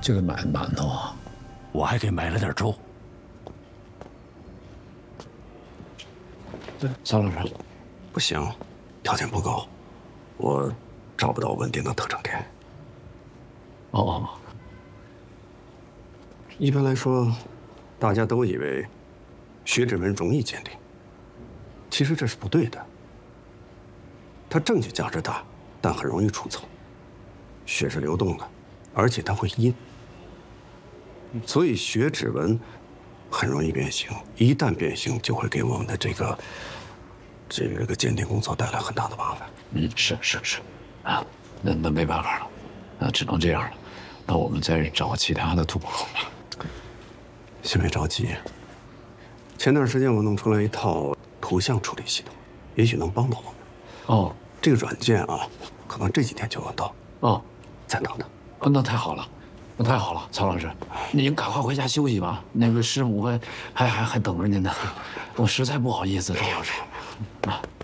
就给买馒头啊。 我还给买了点粥。 对，曹老师， 不行，条件不够，我找不到稳定的特征点。 哦， 一般来说，大家都以为血指纹容易鉴定，其实这是不对的。它证据价值大，但很容易出错。血是流动的，而且它会阴，所以血指纹很容易变形。一旦变形，就会给我们的这个鉴定工作带来很大的麻烦。 是，啊，那没办法了，那只能这样了。那我们再找其他的突破口吧。 先别着急，前段时间我弄出来一套图像处理系统，也许能帮到我们。 哦， 这个软件啊，可能这几天就要到。 哦， 再等等。 那太好了，那太好了，曹老师，您赶快回家休息吧。那个师母还等着您呢，我实在不好意思，曹老师，啊。